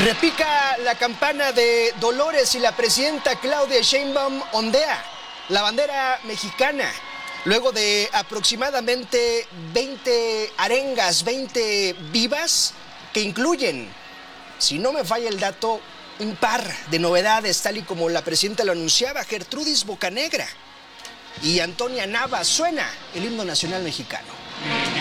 Repica la campana de Dolores y la presidenta Claudia Sheinbaum ondea la bandera mexicana. Luego de aproximadamente 20 arengas, 20 vivas que incluyen, si no me falla el dato, un par de novedades, tal y como la presidenta lo anunciaba, Gertrudis Bocanegra y Antonia Nava. Suena el himno nacional mexicano.